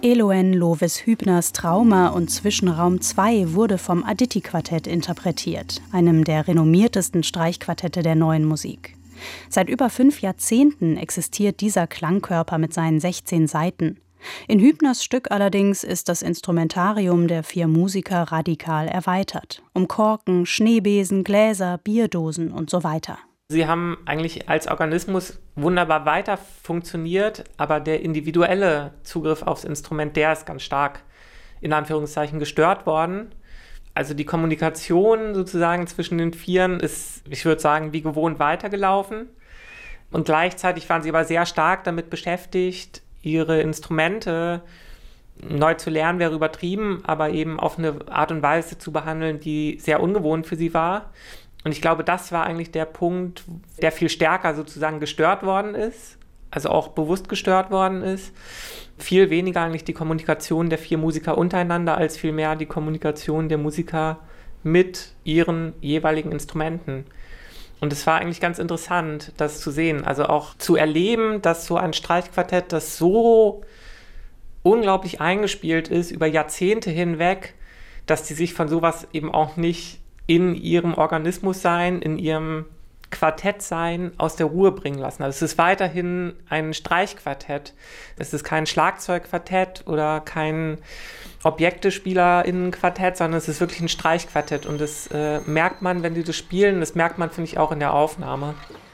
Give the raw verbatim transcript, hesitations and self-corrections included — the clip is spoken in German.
Eloen Lovis Hübners Trauma und Zwischenraum zwei wurde vom Aditi-Quartett interpretiert, einem der renommiertesten Streichquartette der Neuen Musik. Seit über fünf Jahrzehnten existiert dieser Klangkörper mit seinen sechzehn Saiten. In Hübners Stück allerdings ist das Instrumentarium der vier Musiker radikal erweitert. Um Korken, Schneebesen, Gläser, Bierdosen und so weiter. Sie haben eigentlich als Organismus wunderbar weiter funktioniert, aber der individuelle Zugriff aufs Instrument, der ist ganz stark in Anführungszeichen gestört worden. Also die Kommunikation sozusagen zwischen den Vieren ist, ich würde sagen, wie gewohnt weitergelaufen. Und gleichzeitig waren sie aber sehr stark damit beschäftigt, ihre Instrumente neu zu lernen, wäre übertrieben, aber eben auf eine Art und Weise zu behandeln, die sehr ungewohnt für sie war. Und ich glaube, das war eigentlich der Punkt, der viel stärker sozusagen gestört worden ist, also auch bewusst gestört worden ist. Viel weniger eigentlich die Kommunikation der vier Musiker untereinander, als vielmehr die Kommunikation der Musiker mit ihren jeweiligen Instrumenten. Und es war eigentlich ganz interessant, das zu sehen, also auch zu erleben, dass so ein Streichquartett, das so unglaublich eingespielt ist über Jahrzehnte hinweg, dass die sich von sowas eben auch nicht in ihrem Organismus sein, in ihrem Quartett sein, aus der Ruhe bringen lassen. Also es ist weiterhin ein Streichquartett. Es ist kein Schlagzeugquartett oder kein ObjektespielerInnen-Quartett, sondern es ist wirklich ein Streichquartett. Und das äh, merkt man, wenn die das spielen, das merkt man, finde ich, auch in der Aufnahme.